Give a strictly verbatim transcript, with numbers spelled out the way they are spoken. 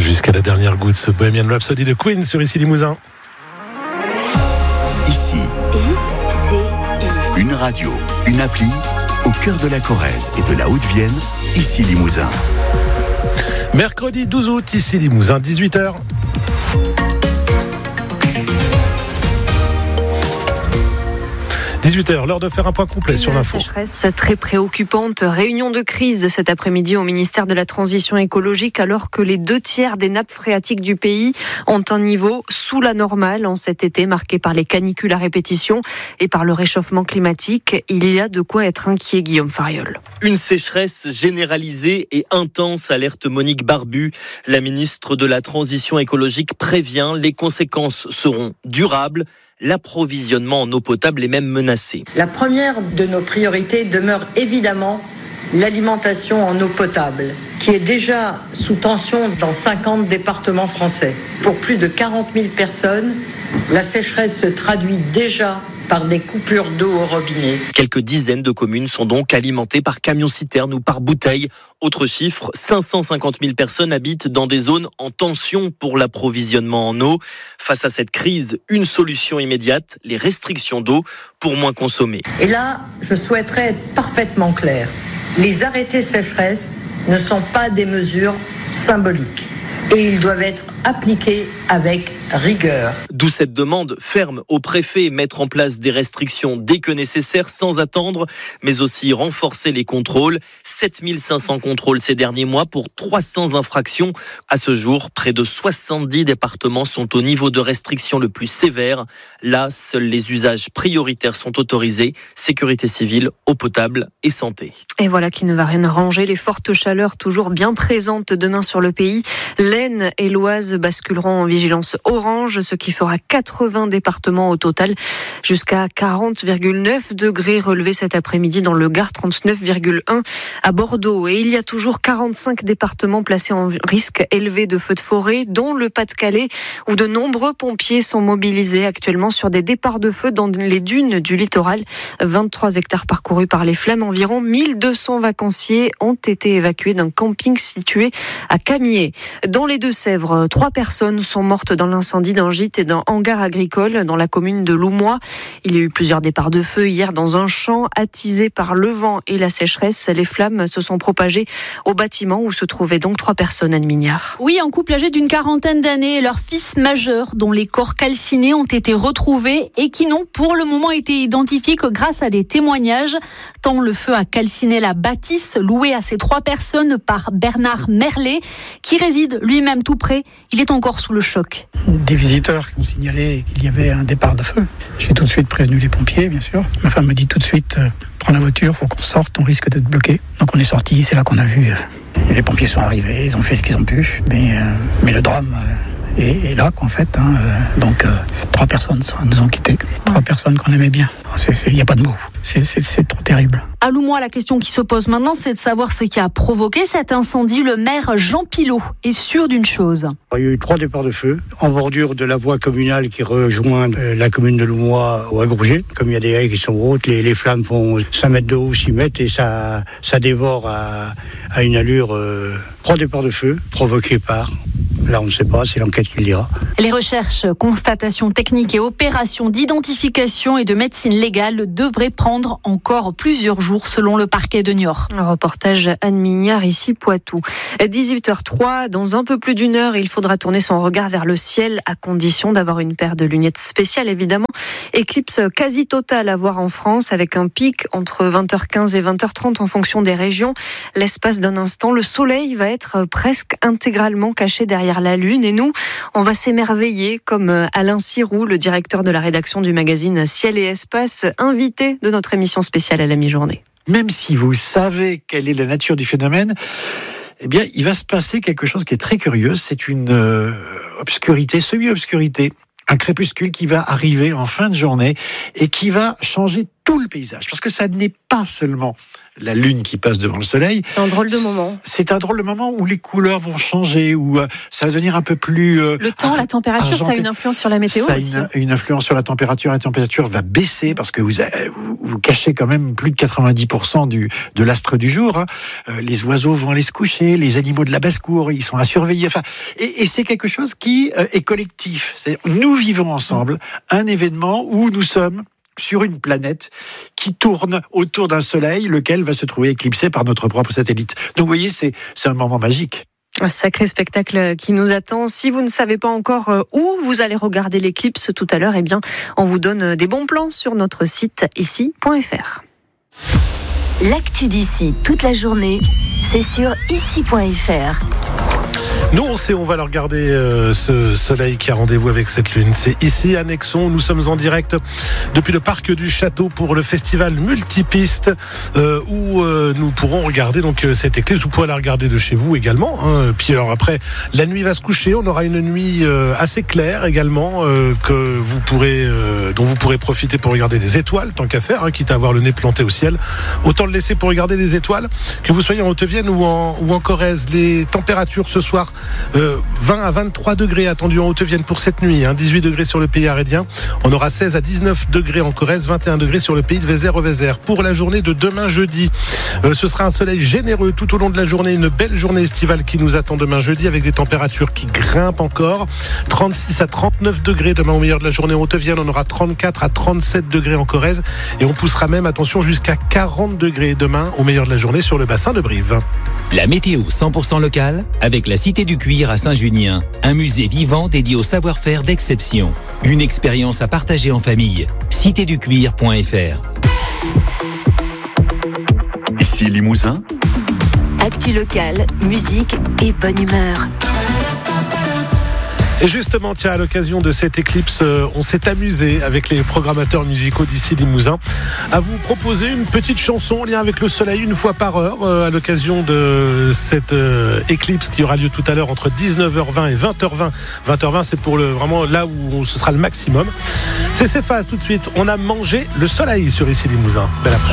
Jusqu'à la dernière goutte, ce Bohemian Rhapsody de Queen sur Ici Limousin. Ici, I, C, I. une radio, une appli, au cœur de la Corrèze et de la Haute-Vienne, Ici Limousin. Mercredi douze août, Ici Limousin, dix-huit heures. dix-huit heures, l'heure de faire un point complet sur l'info. Une sécheresse très préoccupante. Réunion de crise cet après-midi au ministère de la Transition écologique, alors que les deux tiers des nappes phréatiques du pays ont un niveau sous la normale en cet été, marqué par les canicules à répétition et par le réchauffement climatique. Il y a de quoi être inquiet, Guillaume Fariol. Une sécheresse généralisée et intense, alerte Monique Barbu. La ministre de la Transition écologique prévient, les conséquences seront durables. L'approvisionnement en eau potable est même menacé. La première de nos priorités demeure évidemment l'alimentation en eau potable, qui est déjà sous tension dans cinquante départements français. Pour plus de quarante mille personnes, la sécheresse se traduit déjà par des coupures d'eau au robinet. Quelques dizaines de communes sont donc alimentées par camions-citernes ou par bouteilles. Autre chiffre, cinq cent cinquante mille personnes habitent dans des zones en tension pour l'approvisionnement en eau. Face à cette crise, une solution immédiate, les restrictions d'eau pour moins consommer. Et là, je souhaiterais être parfaitement clair. Les arrêtés sécheresse ne sont pas des mesures symboliques et ils doivent être appliqués avec rigueur. D'où cette demande ferme au préfet, mettre en place des restrictions dès que nécessaire sans attendre, mais aussi renforcer les contrôles. sept mille cinq cents contrôles ces derniers mois pour trois cents infractions. À ce jour, près de soixante-dix départements sont au niveau de restriction le plus sévère. Là, seuls les usages prioritaires sont autorisés. Sécurité civile, eau potable et santé. Et voilà qui ne va rien arranger. Les fortes chaleurs toujours bien présentes demain sur le pays. L'Aisne et l'Oise basculeront en vigilance orange, ce qui fera quatre-vingts départements au total, jusqu'à quarante virgule neuf degrés relevés cet après-midi dans le Gard, trente-neuf virgule un à Bordeaux. Et il y a toujours quarante-cinq départements placés en risque élevé de feux de forêt, dont le Pas-de-Calais, où de nombreux pompiers sont mobilisés actuellement sur des départs de feu dans les dunes du littoral. vingt-trois hectares parcourus par les flammes, environ mille deux cents vacanciers ont été évacués d'un camping situé à Camier. Dans les Deux-Sèvres, trois personnes sont mortes dans l'incendie d'un gîte et d'un hangar agricole dans la commune de Loumois. Il y a eu plusieurs départs de feu hier dans un champ attisé par le vent et la sécheresse. Les flammes se sont propagées au bâtiment où se trouvaient donc trois personnes, Anne Mignard. Oui, un couple âgé d'une quarantaine d'années et leur fils majeur dont les corps calcinés ont été retrouvés et qui n'ont pour le moment été identifiés que grâce à des témoignages. Tant le feu a calciné la bâtisse louée à ces trois personnes par Bernard Merlet, qui réside lui-même tout près. Il est encore sous le choc. Des visiteurs qui ont signalé qu'il y avait un départ de feu. J'ai tout de suite prévenu les pompiers, bien sûr. Ma femme me dit tout de suite, euh, prends la voiture, faut qu'on sorte, on risque d'être bloqué. Donc on est sorti, c'est là qu'on a vu. Euh, les pompiers sont arrivés, ils ont fait ce qu'ils ont pu. Mais, euh, mais le drame euh, est, est là, qu'en fait. Hein, euh, donc euh, trois personnes nous ont quittés. Trois personnes qu'on aimait bien. Il n'y a pas de mots. C'est, c'est, c'est trop terrible. À Loumois, la question qui se pose maintenant, c'est de savoir ce qui a provoqué cet incendie. Le maire Jean Pilot est sûr d'une chose. Il y a eu trois départs de feu en bordure de la voie communale qui rejoint la commune de Loumois au Agourget. Comme il y a des haies qui sont hautes, les, les flammes font cinq mètres de haut, six mètres et ça, ça dévore à, à une allure. Euh, trois départs de feu provoqués par... Là, on ne sait pas, c'est l'enquête qui le dira. Les recherches, constatations techniques et opérations d'identification et de médecine légale devraient prendre encore plusieurs jours selon le parquet de Niort. Un reportage Anne Mignard, ici Poitou. À dix-huit heures trois, dans un peu plus d'une heure, il faudra tourner son regard vers le ciel à condition d'avoir une paire de lunettes spéciales, évidemment. Éclipse quasi totale à voir en France avec un pic entre vingt heures quinze et vingt heures trente en fonction des régions. L'espace d'un instant, le soleil va être presque intégralement caché derrière la Lune et nous, on va s'émerveiller comme Alain Siroux, le directeur de la rédaction du magazine Ciel et Espace, invité de notre émission spéciale à la mi-journée. Même si vous savez quelle est la nature du phénomène, eh bien, il va se passer quelque chose qui est très curieux. C'est une euh, obscurité, semi-obscurité, un crépuscule qui va arriver en fin de journée et qui va changer tout le paysage. Parce que ça n'est pas seulement la lune qui passe devant le soleil. C'est un drôle de moment. C'est un drôle de moment où les couleurs vont changer, où euh, ça va devenir un peu plus... Euh, le temps, ar- la température, argenté. Ça a une influence sur la météo Ça a aussi. une, une influence sur la température. La température va baisser parce que vous, avez, vous, vous cachez quand même plus de quatre-vingt-dix pour cent du, de l'astre du jour. Hein. Euh, les oiseaux vont aller se coucher, les animaux de la basse-cour, ils sont à surveiller. Enfin, et, et c'est quelque chose qui euh, est collectif. C'est, nous vivons ensemble un événement où nous sommes sur une planète qui tourne autour d'un soleil, lequel va se trouver éclipsé par notre propre satellite. Donc vous voyez, c'est, c'est un moment magique. Un sacré spectacle qui nous attend. Si vous ne savez pas encore où vous allez regarder l'éclipse tout à l'heure, eh bien, on vous donne des bons plans sur notre site ici point f r. L'actu d'ici toute la journée, c'est sur ici point f r. Nous, on sait, on va le regarder, euh, ce soleil qui a rendez-vous avec cette lune. C'est ici, à Nexon. Nous sommes en direct depuis le parc du Château pour le festival Multipiste, euh, où euh, nous pourrons regarder donc cette éclipse. Vous pourrez la regarder de chez vous également. Hein. Puis alors après, la nuit va se coucher. On aura une nuit euh, assez claire également, euh, que vous pourrez, euh, dont vous pourrez profiter pour regarder des étoiles, tant qu'à faire, hein, quitte à avoir le nez planté au ciel. Autant le laisser pour regarder des étoiles, que vous soyez en Haute-Vienne ou en, ou en Corrèze. Les températures ce soir, Euh, vingt à vingt-trois degrés attendus en Haute-Vienne pour cette nuit, hein, dix-huit degrés sur le pays arédien. On aura seize à dix-neuf degrés en Corrèze, vingt et un degrés sur le pays de Vézère-au-Vézère. Pour la journée de demain jeudi, euh, ce sera un soleil généreux tout au long de la journée, une belle journée estivale qui nous attend demain jeudi avec des températures qui grimpent encore. trente-six à trente-neuf degrés demain au meilleur de la journée en Haute-Vienne, on aura trente-quatre à trente-sept degrés en Corrèze et on poussera même, attention, jusqu'à quarante degrés demain au meilleur de la journée sur le bassin de Brive. La météo cent pour cent locale avec la Cité du Cuir à Saint-Junien, un musée vivant dédié au savoir-faire d'exception. Une expérience à partager en famille. cité du cuir point f r. Ici Limousin. Actu locale, musique et bonne humeur. Et justement, tiens, à l'occasion de cette éclipse, euh, on s'est amusé avec les programmateurs musicaux d'ici Limousin à vous proposer une petite chanson en lien avec le soleil une fois par heure euh, à l'occasion de cette euh, éclipse qui aura lieu tout à l'heure entre dix-neuf heures vingt et vingt heures vingt. vingt heures vingt, c'est pour le, vraiment là où ce sera le maximum. C'est Céphase tout de suite. On a mangé le soleil sur ici Limousin. Belle après-midi.